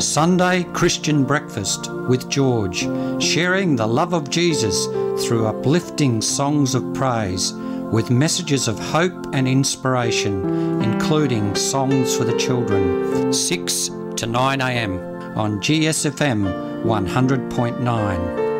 Sunday Christian Breakfast with George, sharing the love of Jesus through uplifting songs of praise with messages of hope and inspiration, including songs for the children, 6 to 9 a.m. on GSFM 100.9.